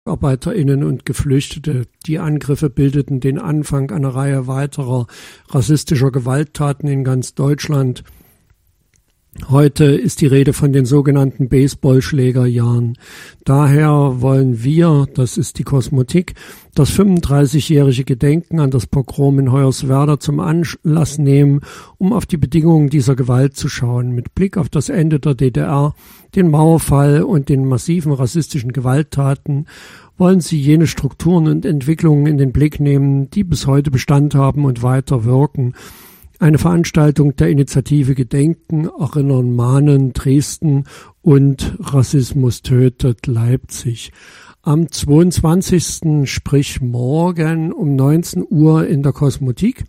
ArbeiterInnen und Geflüchtete. Die Angriffe bildeten den Anfang einer Reihe weiterer rassistischer Gewalttaten in ganz Deutschland. Heute ist die Rede von den sogenannten Baseballschlägerjahren. Daher wollen wir, das ist die Kosmotik, das 35-jährige Gedenken an das Pogrom in Hoyerswerda zum Anlass nehmen, um auf die Bedingungen dieser Gewalt zu schauen. Mit Blick auf das Ende der DDR, den Mauerfall und den massiven rassistischen Gewalttaten wollen sie jene Strukturen und Entwicklungen in den Blick nehmen, die bis heute Bestand haben und weiter wirken. Eine Veranstaltung der Initiative Gedenken, Erinnern, Mahnen, Dresden und Rassismus tötet Leipzig. Am 22., sprich morgen um 19 Uhr in der Kosmotik,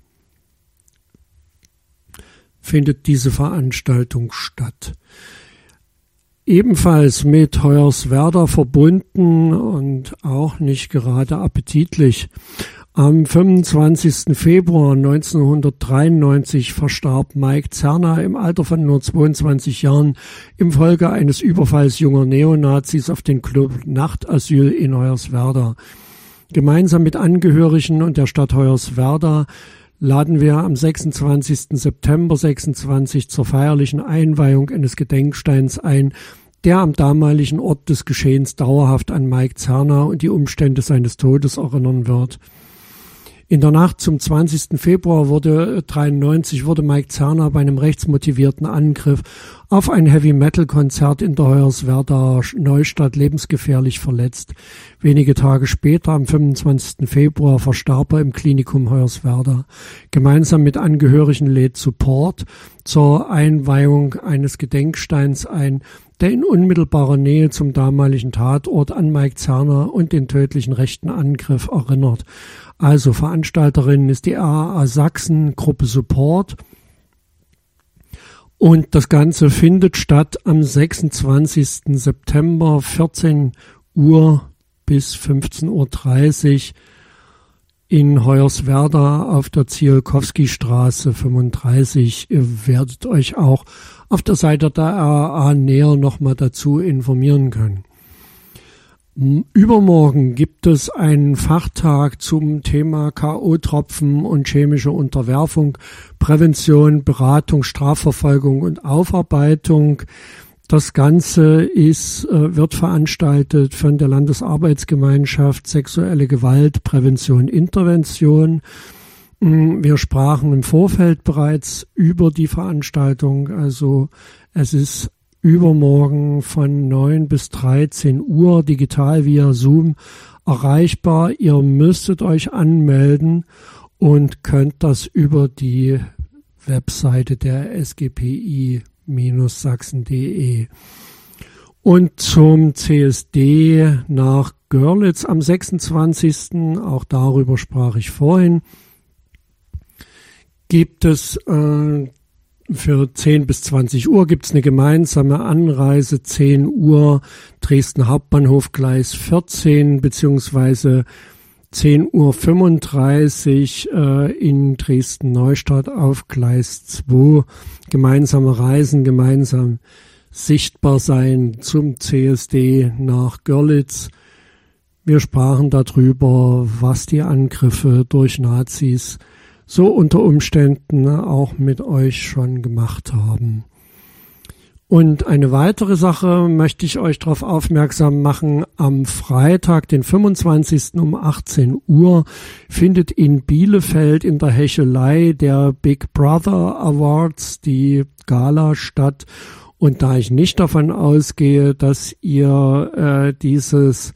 findet diese Veranstaltung statt. Ebenfalls mit Hoyerswerda verbunden und auch nicht gerade appetitlich. Am 25. Februar 1993 verstarb Mike Zerna im Alter von nur 22 Jahren infolge eines Überfalls junger Neonazis auf den Club Nachtasyl in Hoyerswerda. Gemeinsam mit Angehörigen und der Stadt Hoyerswerda laden wir am 26. September 26 zur feierlichen Einweihung eines Gedenksteins ein, der am damaligen Ort des Geschehens dauerhaft an Mike Zerna und die Umstände seines Todes erinnern wird. In der Nacht zum 20. Februar wurde Mike Zerna bei einem rechtsmotivierten Angriff auf ein Heavy-Metal-Konzert in der Hoyerswerda Neustadt lebensgefährlich verletzt. Wenige Tage später, am 25. Februar, verstarb er im Klinikum Hoyerswerda. Gemeinsam mit Angehörigen lädt Support zur Einweihung eines Gedenksteins ein, der in unmittelbarer Nähe zum damaligen Tatort an Mike Zerna und den tödlichen rechten Angriff erinnert. Also Veranstalterin ist die RAA Sachsen Gruppe Support. Und das Ganze findet statt am 26. September 14 Uhr bis 15.30 Uhr in Hoyerswerda auf der Zielkowski-Straße 35. Ihr werdet euch auch auf der Seite der RAA näher nochmal dazu informieren können. Übermorgen gibt es einen Fachtag zum Thema K.O.-Tropfen und chemische Unterwerfung, Prävention, Beratung, Strafverfolgung und Aufarbeitung. Das Ganze wird veranstaltet von der Landesarbeitsgemeinschaft Sexuelle Gewalt, Prävention, Intervention. Wir sprachen im Vorfeld bereits über die Veranstaltung. Also es ist übermorgen von 9 bis 13 Uhr digital via Zoom erreichbar. Ihr müsstet euch anmelden und könnt das über die Webseite der sgpi-sachsen.de. Und zum CSD nach Görlitz am 26. Auch darüber sprach ich vorhin. Gibt es für 10 bis 20 Uhr gibt es eine gemeinsame Anreise, 10 Uhr Dresden Hauptbahnhof Gleis 14 beziehungsweise 10.35 Uhr in Dresden Neustadt auf Gleis 2. Gemeinsame Reisen, gemeinsam sichtbar sein zum CSD nach Görlitz. Wir sprachen darüber, was die Angriffe durch Nazis so unter Umständen auch mit euch schon gemacht haben. Und eine weitere Sache möchte ich euch darauf aufmerksam machen. Am Freitag, den 25. um 18 Uhr, findet in Bielefeld in der Hechelei der Big Brother Awards, die Gala, statt. Und da ich nicht davon ausgehe, dass ihr diese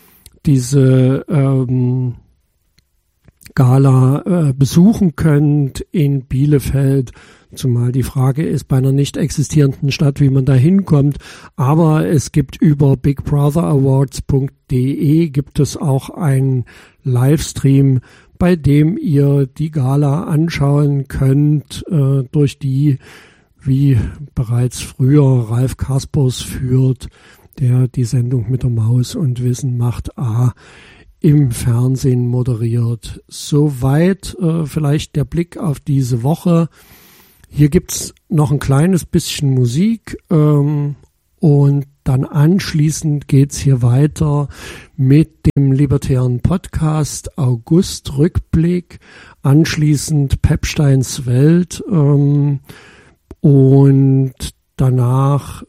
Gala besuchen könnt in Bielefeld, zumal die Frage ist bei einer nicht existierenden Stadt, wie man da hinkommt, aber es gibt über bigbrotherawards.de gibt es auch einen Livestream, bei dem ihr die Gala anschauen könnt, durch die, wie bereits früher Ralf Kaspers führt, der die Sendung mit der Maus und Wissen macht A im Fernsehen moderiert. Soweit vielleicht der Blick auf diese Woche. Hier gibt's noch ein kleines bisschen Musik und dann anschließend geht's hier weiter mit dem Libertären Podcast August Rückblick, anschließend Pepsteins Welt und danach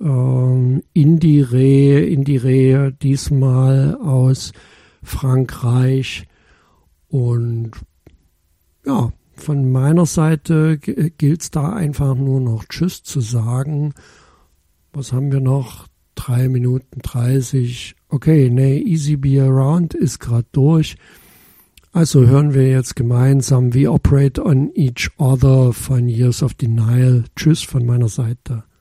Indie-Re, diesmal aus Frankreich. Und ja, von meiner Seite gilt es da einfach nur noch Tschüss zu sagen. Was haben wir noch? 3 Minuten 30. Okay, Easy Be Around ist gerade durch. Also hören wir jetzt gemeinsam We Operate on Each Other von Years of Denial. Tschüss von meiner Seite.